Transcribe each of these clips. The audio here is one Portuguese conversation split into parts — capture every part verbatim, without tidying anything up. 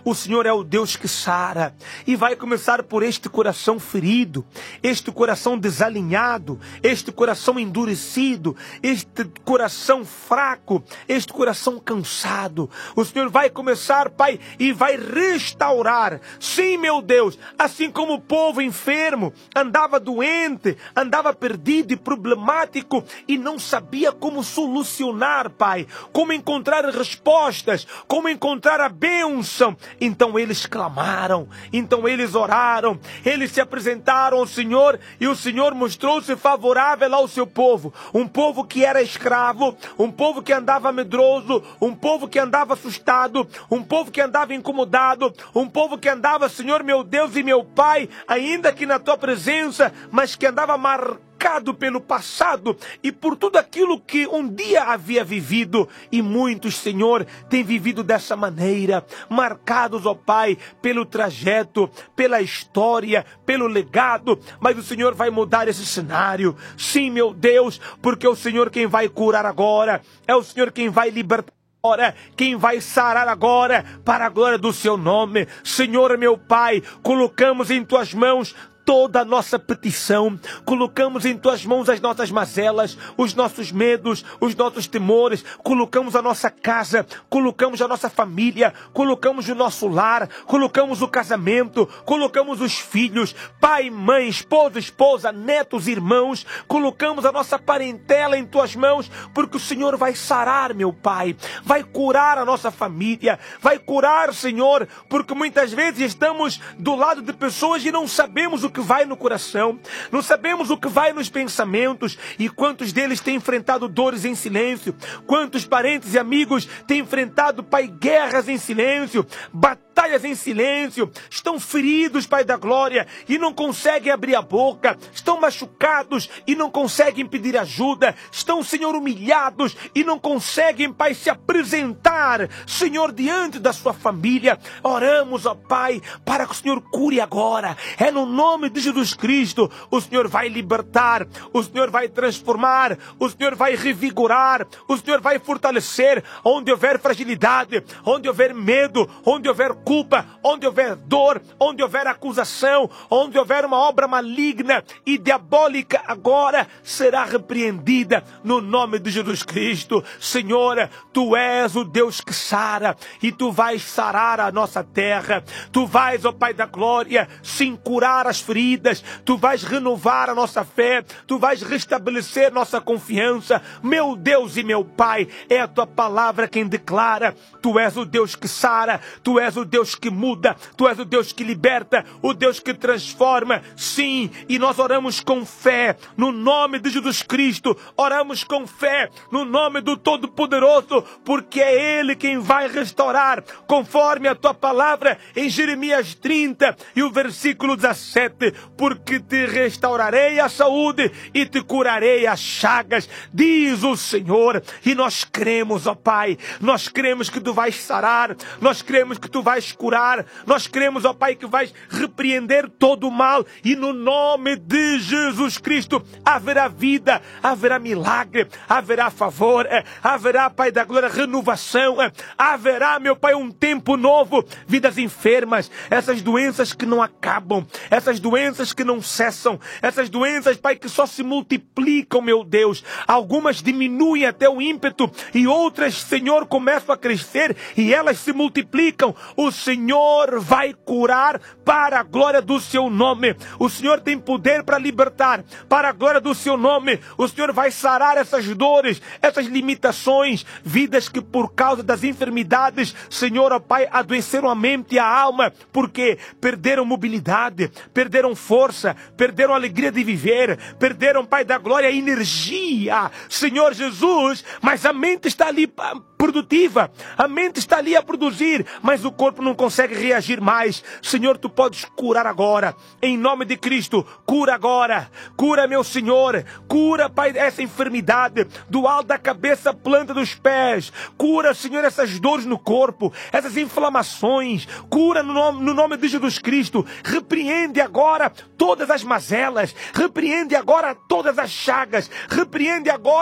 O Senhor é o Deus que sara. E vai começar por este coração ferido, este coração desalinhado, este coração endurecido, este coração fraco, este coração cansado. O Senhor vai começar, Pai, e vai restaurar. Sim, meu Deus, assim como o povo enfermo andava doente, andava perdido e problemático e não sabia como solucionar, Pai, como encontrar respostas, como encontrar a bênção. Então eles clamaram, então eles oraram, eles se apresentaram ao Senhor e o Senhor mostrou-se favorável ao seu povo. Um povo que era escravo, um povo que andava medroso, um povo que andava assustado, um povo que andava incomodado, um povo que andava, Senhor meu Deus e meu Pai, ainda que na tua presença, mas que andava marcado pelo passado e por tudo aquilo que um dia havia vivido. E muitos, Senhor, têm vivido dessa maneira, marcados, ó Pai, pelo trajeto, pela história, pelo legado. Mas o Senhor vai mudar esse cenário. Sim, meu Deus, porque é o Senhor quem vai curar agora, é o Senhor quem vai libertar agora, quem vai sarar agora, para a glória do seu nome. Senhor, meu Pai, colocamos em tuas mãos toda a nossa petição, colocamos em tuas mãos as nossas mazelas, os nossos medos, os nossos temores, colocamos a nossa casa, colocamos a nossa família, colocamos o nosso lar, colocamos o casamento, colocamos os filhos, pai, mãe, esposa, esposa, netos, irmãos, colocamos a nossa parentela em tuas mãos, porque o Senhor vai sarar, meu Pai, vai curar a nossa família, vai curar, Senhor, porque muitas vezes estamos do lado de pessoas e não sabemos o que vai no coração, não sabemos o que vai nos pensamentos. E quantos deles têm enfrentado dores em silêncio? Quantos parentes e amigos têm enfrentado, Pai, guerras em silêncio, batalhas em silêncio, estão feridos, Pai da glória, e não conseguem abrir a boca, estão machucados e não conseguem pedir ajuda, estão, Senhor, humilhados e não conseguem, Pai, se apresentar, Senhor, diante da sua família. Oramos, ó Pai, para que o Senhor cure agora. É no nome de Jesus Cristo. O Senhor vai libertar, o Senhor vai transformar, o Senhor vai revigorar, o Senhor vai fortalecer. Onde houver fragilidade, onde houver medo, onde houver culpa, onde houver dor, onde houver acusação, onde houver uma obra maligna e diabólica, agora será repreendida no nome de Jesus Cristo. Senhor, tu és o Deus que sara, e tu vais sarar a nossa terra. Tu vais, ó Pai da glória, sim, curar as feridas, tu vais renovar a nossa fé, tu vais restabelecer nossa confiança. Meu Deus e meu Pai, é a tua palavra quem declara: tu és o Deus que sara, tu és o Deus que muda, tu és o Deus que liberta, o Deus que transforma. Sim, e nós oramos com fé no nome de Jesus Cristo, oramos com fé no nome do Todo-Poderoso, porque é Ele quem vai restaurar, conforme a tua palavra em Jeremias trinta e o versículo dezessete: porque te restaurarei a saúde e te curarei as chagas, diz o Senhor. E nós cremos, ó Pai, nós cremos que tu vais sarar, nós cremos que tu vais curar, nós cremos, ó Pai, que vais repreender todo o mal, e no nome de Jesus Cristo haverá vida, haverá milagre, haverá favor, haverá, Pai da glória, renovação, haverá, meu Pai, um tempo novo. Vidas enfermas, essas doenças que não acabam, essas doenças que não cessam, essas doenças, Pai, que só se multiplicam, meu Deus. Algumas diminuem até o ímpeto e outras, Senhor, começam a crescer e elas se multiplicam. O Senhor vai curar para a glória do seu nome. O Senhor tem poder para libertar para a glória do seu nome. O Senhor vai sarar essas dores, essas limitações, vidas que por causa das enfermidades, Senhor, ó Pai, adoeceram a mente e a alma, porque perderam mobilidade, perderam força, perderam a alegria de viver, perderam, Pai da glória, a energia, Senhor Jesus. Mas a mente está ali produtiva, a mente está ali a produzir, mas o corpo não consegue reagir mais. Senhor, tu podes curar agora, em nome de Cristo. Cura agora, cura, meu Senhor, cura, Pai, essa enfermidade do alto da cabeça à planta dos pés. Cura, Senhor, essas dores no corpo, essas inflamações. Cura no nome, no nome de Jesus Cristo. Repreende agora todas as mazelas, repreende agora todas as chagas, repreende agora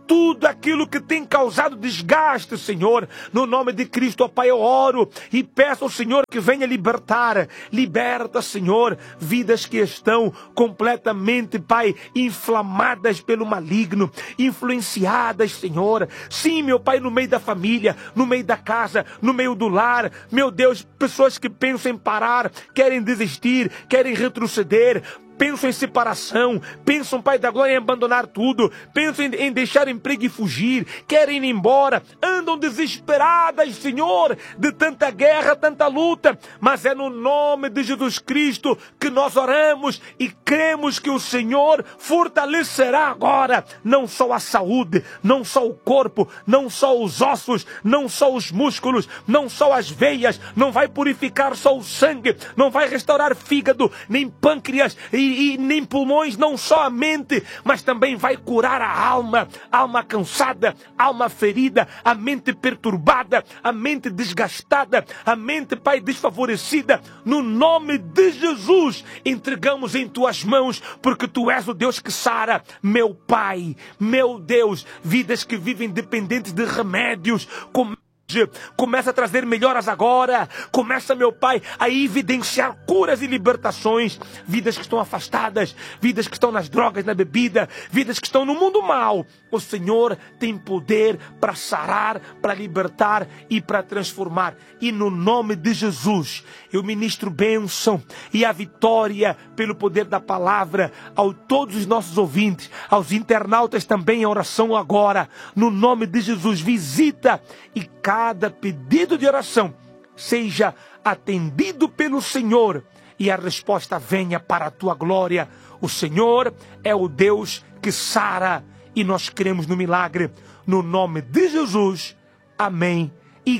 tudo aquilo que tem causado desgaste, Senhor. No nome de Cristo, ó Pai, eu oro e peço ao Senhor que venha libertar. Liberta, Senhor, vidas que estão completamente, Pai, inflamadas pelo maligno, influenciadas, Senhor. Sim, meu Pai, no meio da família, no meio da casa, no meio do lar. Meu Deus, pessoas que pensam em parar, querem desistir, querem retroceder, pensam em separação, pensam, Pai da glória, em abandonar tudo, pensam em, em deixar emprego e fugir, querem ir embora, andam desesperadas, Senhor, de tanta guerra, tanta luta, mas é no nome de Jesus Cristo que nós oramos e cremos que o Senhor fortalecerá agora, não só a saúde, não só o corpo, não só os ossos, não só os músculos, não só as veias, não vai purificar só o sangue, não vai restaurar fígado, nem pâncreas, e E, e nem pulmões, não só a mente, mas também vai curar a alma, alma cansada, alma ferida, a mente perturbada, a mente desgastada, a mente, Pai, desfavorecida. No nome de Jesus, entregamos em Tuas mãos, porque Tu és o Deus que sara, meu Pai, meu Deus, vidas que vivem dependentes de remédios, com começa a trazer melhoras agora. Começa, meu Pai, a evidenciar curas e libertações. Vidas que estão afastadas, vidas que estão nas drogas, na bebida, vidas que estão no mundo mal. O Senhor tem poder para sarar, para libertar e para transformar. E no nome de Jesus, eu ministro bênção e a vitória pelo poder da palavra a todos os nossos ouvintes, aos internautas também em oração agora. No nome de Jesus, visita e cada pedido de oração seja atendido pelo Senhor e a resposta venha para a Tua glória. O Senhor é o Deus que sara e nós cremos no milagre. No nome de Jesus, amém e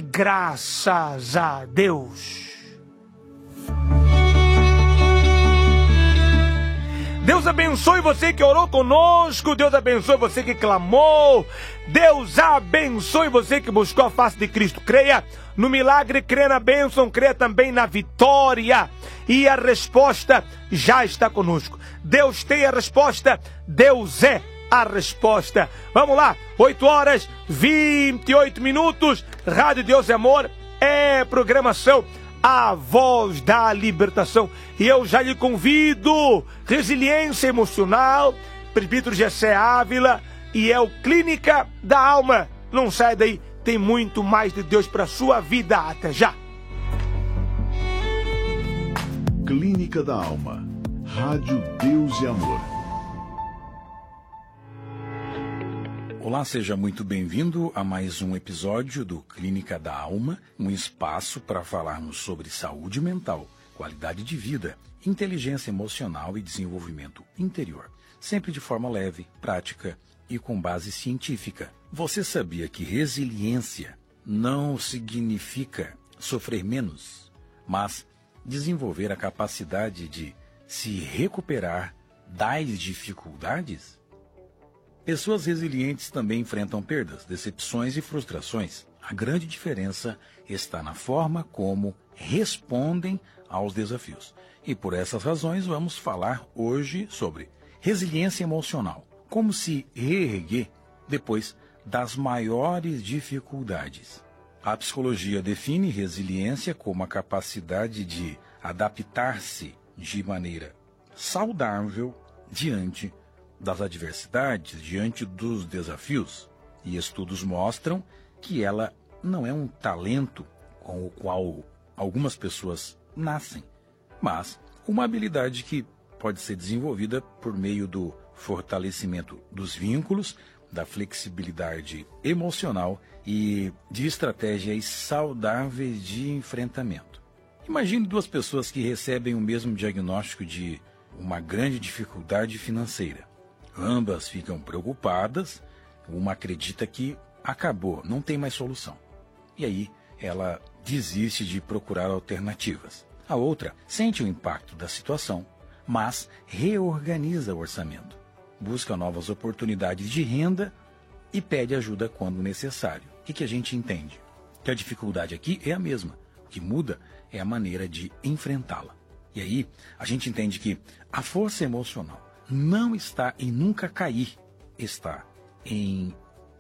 graças a Deus. Deus abençoe você que orou conosco. Deus abençoe você que clamou. Deus abençoe você que buscou a face de Cristo. Creia no milagre, creia na bênção, creia também na vitória. E a resposta já está conosco. Deus tem a resposta. Deus é a resposta. Vamos lá, oito horas, vinte e oito minutos. Rádio Deus e Amor é programação A Voz da Libertação. E eu já lhe convido, Resiliência Emocional, Presbítero Gessé Ávila, e é o Clínica da Alma. Não sai daí, tem muito mais de Deus para a sua vida. Até já. Clínica da Alma, Rádio Deus e Amor. Olá, seja muito bem-vindo a mais um episódio do Clínica da Alma, um espaço para falarmos sobre saúde mental, qualidade de vida, inteligência emocional e desenvolvimento interior, sempre de forma leve, prática e com base científica. Você sabia que resiliência não significa sofrer menos, mas desenvolver a capacidade de se recuperar das dificuldades? Pessoas resilientes também enfrentam perdas, decepções e frustrações. A grande diferença está na forma como respondem aos desafios. E por essas razões vamos falar hoje sobre resiliência emocional. Como se reerguer depois das maiores dificuldades. A psicologia define resiliência como a capacidade de adaptar-se de maneira saudável diante das adversidades, diante dos desafios. E estudos mostram que ela não é um talento com o qual algumas pessoas nascem, mas uma habilidade que pode ser desenvolvida por meio do fortalecimento dos vínculos, da flexibilidade emocional e de estratégias saudáveis de enfrentamento. Imagine duas pessoas que recebem o mesmo diagnóstico de uma grande dificuldade financeira. Ambas ficam preocupadas, uma acredita que acabou, não tem mais solução. E aí ela desiste de procurar alternativas. A outra sente o impacto da situação, mas reorganiza o orçamento, busca novas oportunidades de renda e pede ajuda quando necessário. O que, que a gente entende? Que a dificuldade aqui é a mesma. O que muda é a maneira de enfrentá-la. E aí a gente entende que a força emocional não está em nunca cair, está em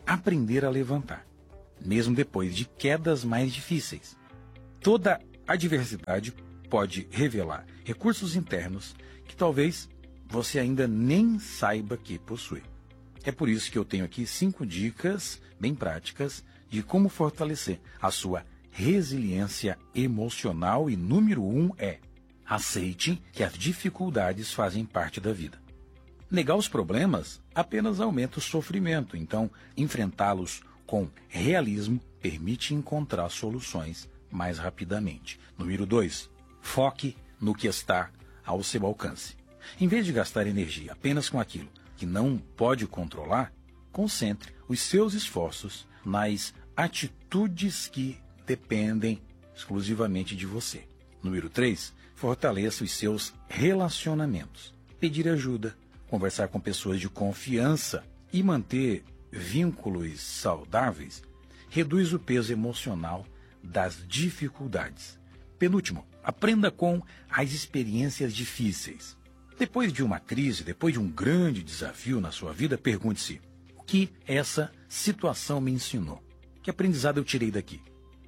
aprender a levantar, mesmo depois de quedas mais difíceis. Toda adversidade pode revelar recursos internos que talvez você ainda nem saiba que possui. É por isso que eu tenho aqui cinco dicas bem práticas de como fortalecer a sua resiliência emocional. E número um é: aceite que as dificuldades fazem parte da vida. Negar os problemas apenas aumenta o sofrimento, então enfrentá-los com realismo permite encontrar soluções mais rapidamente. Número dois, foque no que está ao seu alcance. Em vez de gastar energia apenas com aquilo que não pode controlar, concentre os seus esforços nas atitudes que dependem exclusivamente de você. Número três, fortaleça os seus relacionamentos. Pedir ajuda, conversar com pessoas de confiança e manter vínculos saudáveis reduz o peso emocional das dificuldades. Penúltimo, aprenda com as experiências difíceis. Depois de uma crise, depois de um grande desafio na sua vida, pergunte-se: o que essa situação me ensinou? Que aprendizado eu tirei daqui?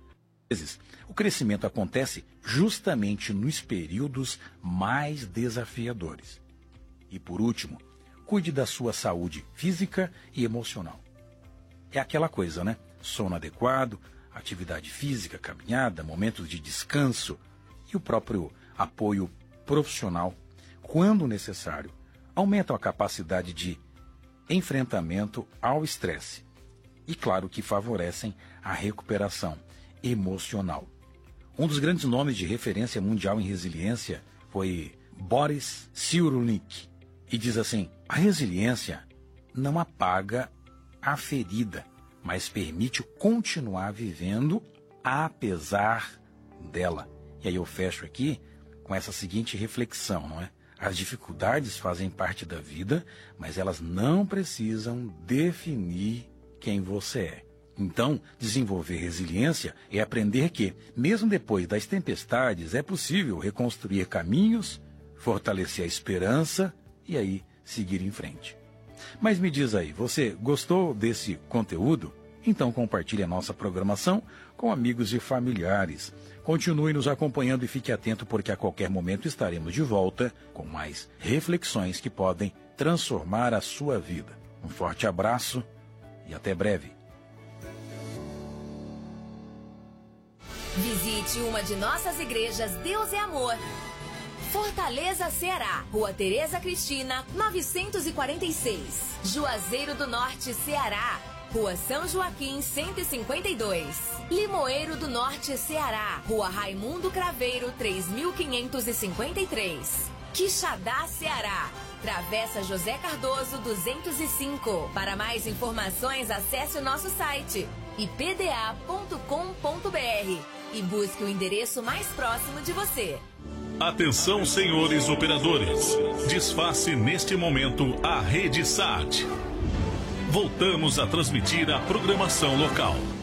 Às vezes, o crescimento acontece justamente nos períodos mais desafiadores. E por último, cuide da sua saúde física e emocional. É aquela coisa, né? Sono adequado, atividade física, caminhada, momentos de descanso e o próprio apoio profissional, quando necessário, aumentam a capacidade de enfrentamento ao estresse e, claro, que favorecem a recuperação emocional. Um dos grandes nomes de referência mundial em resiliência foi Boris Cyrulnik, e diz assim: a resiliência não apaga a ferida, mas permite continuar vivendo apesar dela. E aí eu fecho aqui com essa seguinte reflexão, não é? As dificuldades fazem parte da vida, mas elas não precisam definir quem você é. Então, desenvolver resiliência é aprender que, mesmo depois das tempestades, é possível reconstruir caminhos, fortalecer a esperança e aí seguir em frente. Mas me diz aí, você gostou desse conteúdo? Então compartilhe a nossa programação com amigos e familiares. Continue nos acompanhando e fique atento, porque a qualquer momento estaremos de volta com mais reflexões que podem transformar a sua vida. Um forte abraço e até breve. Visite uma de nossas igrejas Deus é Amor. Fortaleza, Ceará, Rua Tereza Cristina, novecentos e quarenta e seis. Juazeiro do Norte, Ceará, Rua São Joaquim, cento e cinquenta e dois. Limoeiro do Norte, Ceará, Rua Raimundo Craveiro, três mil quinhentos e cinquenta e três. Quixadá, Ceará, Travessa José Cardoso, duzentos e cinco. Para mais informações, acesse o nosso site i p d a ponto com ponto b r e busque o endereço mais próximo de você. Atenção, senhores operadores. Desface neste momento a rede S A T. Voltamos a transmitir a programação local.